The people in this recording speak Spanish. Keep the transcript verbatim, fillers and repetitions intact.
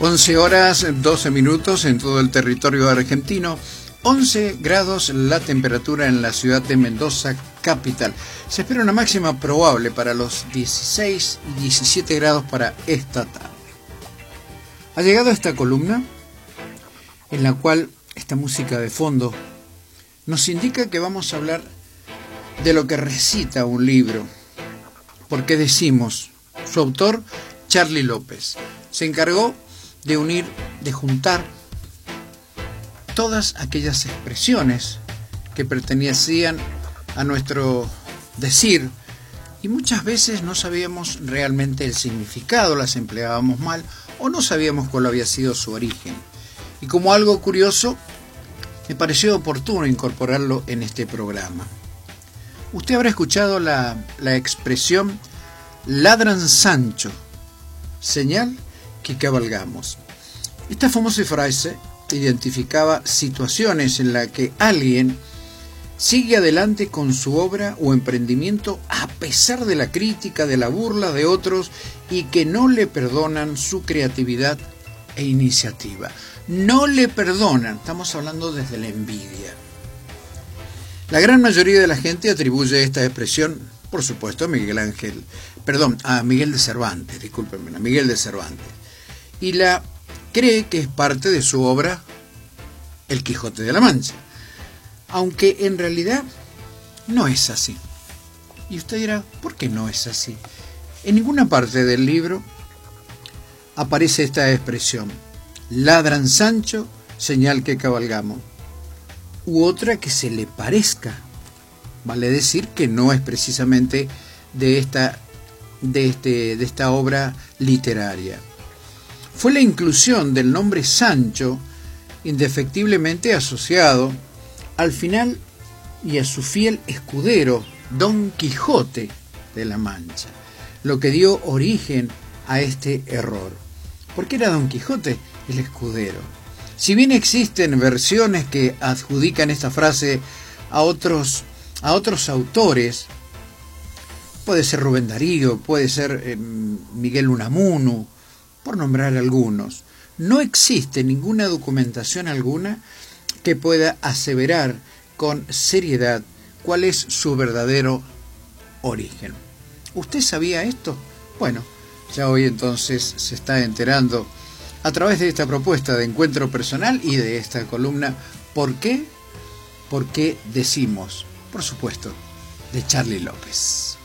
once horas, doce minutos en todo el territorio argentino. once grados la temperatura en la ciudad de Mendoza, capital. Se espera una máxima probable para los dieciséis y diecisiete grados para esta tarde. Ha llegado esta columna en la cual esta música de fondo nos indica que vamos a hablar de lo que recita un libro. Porque decimos, su autor, Charly López, se encargó de unir, de juntar todas aquellas expresiones que pertenecían a nuestro decir y muchas veces no sabíamos realmente el significado, las empleábamos mal o no sabíamos cuál había sido su origen. Y como algo curioso, me pareció oportuno incorporarlo en este programa. Usted habrá escuchado la, la expresión ladran Sancho, señal que cabalgamos. Esta famosa frase identificaba situaciones en las que alguien sigue adelante con su obra o emprendimiento a pesar de la crítica, de la burla de otros y que no le perdonan su creatividad e iniciativa. No le perdonan, estamos hablando desde la envidia. La gran mayoría de la gente atribuye esta expresión, por supuesto, a Miguel Ángel, perdón, a Miguel de Cervantes, discúlpenme, a Miguel de Cervantes, y la cree que es parte de su obra El Quijote de la Mancha, aunque en realidad no es así. Y usted dirá, ¿por qué no es así? En ninguna parte del libro aparece esta expresión, ladran Sancho, señal que cabalgamos, u otra que se le parezca. Vale decir que no es precisamente de esta, de este, de esta obra literaria. Fue la inclusión del nombre Sancho, indefectiblemente asociado al final y a su fiel escudero, Don Quijote de la Mancha, lo que dio origen a este error. ¿Por qué era Don Quijote el escudero? Si bien existen versiones que adjudican esta frase a otros, a otros autores, puede ser Rubén Darío, puede ser eh, Miguel Unamuno, por nombrar algunos, no existe ninguna documentación alguna que pueda aseverar con seriedad cuál es su verdadero origen. ¿Usted sabía esto? Bueno, ya hoy entonces se está enterando a través de esta propuesta de encuentro personal y de esta columna. ¿Por qué? Porque decimos, por supuesto, de Charly López.